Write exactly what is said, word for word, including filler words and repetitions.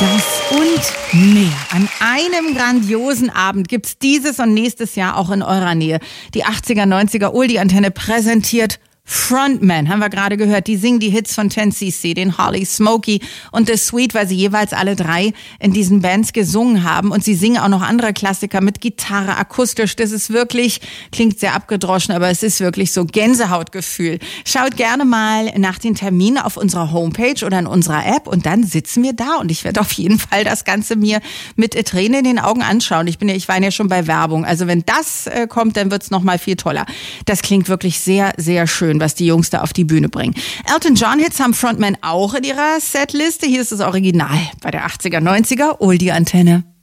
Das und mehr. An einem grandiosen Abend gibt's dieses und nächstes Jahr auch in eurer Nähe. Die achtziger, neunziger Oldie-Antenne präsentiert Frontman, haben wir gerade gehört. Die singen die Hits von ten C C, den Holly, Smokey und The Sweet, weil sie jeweils alle drei in diesen Bands gesungen haben. Und sie singen auch noch andere Klassiker mit Gitarre, akustisch. Das ist wirklich, klingt sehr abgedroschen, aber es ist wirklich so Gänsehautgefühl. Schaut gerne mal nach den Terminen auf unserer Homepage oder in unserer App und dann sitzen wir da. Und ich werde auf jeden Fall das Ganze mir mit Tränen in den Augen anschauen. Ich bin ja, ich war ja schon bei Werbung. Also wenn das äh, kommt, dann wird's noch mal viel toller. Das klingt wirklich sehr, sehr schön, was die Jungs da auf die Bühne bringen. Elton John Hits haben Frontman auch in ihrer Setliste. Hier ist das Original bei der achtziger, neunziger Oldie-Antenne.